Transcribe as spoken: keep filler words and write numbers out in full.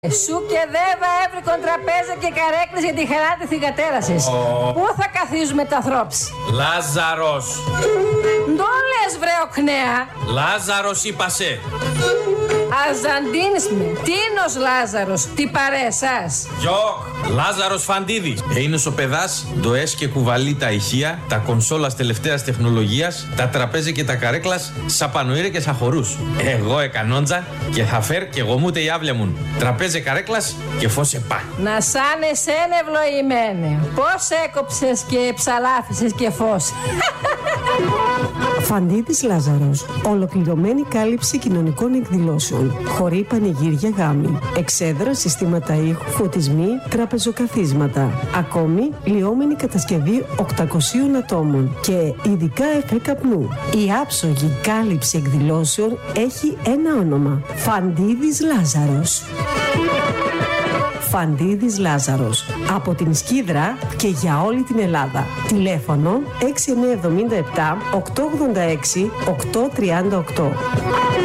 Σου και δέβα έβρικον τραπέζα και καρέκλες για τη χαρά τη θυγατέρασης. Oh. Πού θα καθίζουμε τα θρόψη? Λάζαρος. Ντο λες βρε οκνέα. Λάζαρος είπασε. Αζαντίνης με. Τίνος Λάζαρος. Τι παρέσας. Γιοκ. Λάζαρος Φαντίδης. Είνος ο παιδάς, ντοές και κουβαλεί τα ηχεία, τα κονσόλας τελευταίας τεχνολογίας, τα τραπέζια και τα καρέκλας, σαπανοήρε και σαχωρούς. Εγώ εκανόντζα και θα φέρ και εγώ μούτε η άβλια μου. Τραπέζια καρέκλας και φως επά. Να σαν εσένα ευλογημένε. Πώς έκοψες και ψαλάφισες και φως. Φαντίδης Λάζαρος. Ολοκληρωμένη κάλυψη κοινωνικών εκδηλώσεων. Χωρί πανηγύρια γάμοι. Εξέδρα, συστήματα ήχου, φωτισμοί, τραπεζοκαθίσματα. Ακόμη, λιώμενη κατασκευή οκτακοσίων ατόμων και ειδικά εφέ καπνού. Η άψογη κάλυψη εκδηλώσεων έχει ένα όνομα. Φαντίδης Λάζαρος. Φαντίδης Λάζαρος. Από την Σκύδρα και για όλη την Ελλάδα. Τηλέφωνο έξι εννιά επτά επτά οκτώ ογδόντα έξι οκτώ τριάντα οκτώ.